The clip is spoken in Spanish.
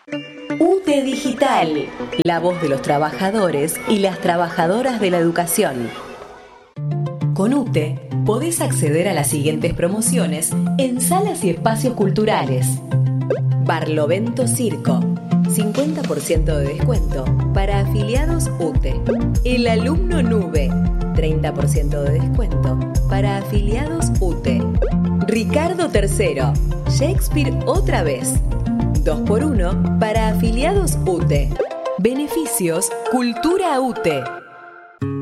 UTE Digital, la voz de los trabajadores y las trabajadoras de la educación. Con UTE podés acceder a las siguientes promociones en salas y espacios culturales. Barlovento Circo, 50% de descuento para afiliados UTE. El Alumno Nube, 30% de descuento para afiliados UTE. Ricardo III, Shakespeare otra vez, 2x1 para afiliados UTE. Beneficios Cultura UTE.